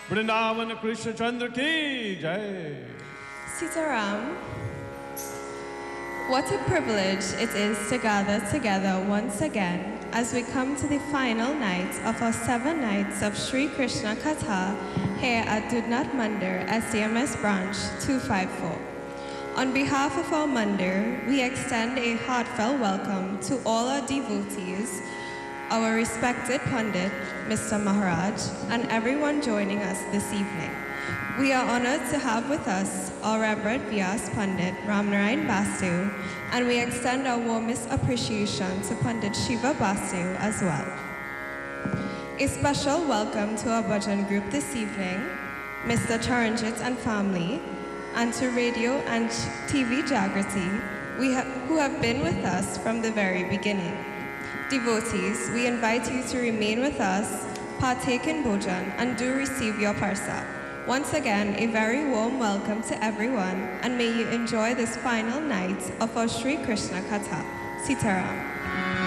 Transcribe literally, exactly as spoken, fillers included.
वृंदावन कृष्ण चंद्र की जय. Sitaram, what a privilege it is to gather together once again as we come to the final night of our seven nights of Sri Krishna Katha here at Dudnat Mandir, S D M S branch two fifty-four. On behalf of our Mandir, we extend a heartfelt welcome to all our devotees, our respected Pandit, Mister Maharaj, and everyone joining us this evening. We are honored to have with us our Reverend Vyas Pandit Ramnarayan Basu, and we extend our warmest appreciation to Pandit Shiva Basu as well. A special welcome to our bhajan group this evening, Mister Charanjit and family, and to Radio and T V Jagrati, we ha- who have been with us from the very beginning. Devotees, we invite you to remain with us, partake in bhojan, and do receive your parsa. Once again, a very warm welcome to everyone, and may you enjoy this final night of our Sri Krishna Katha. Sitaram.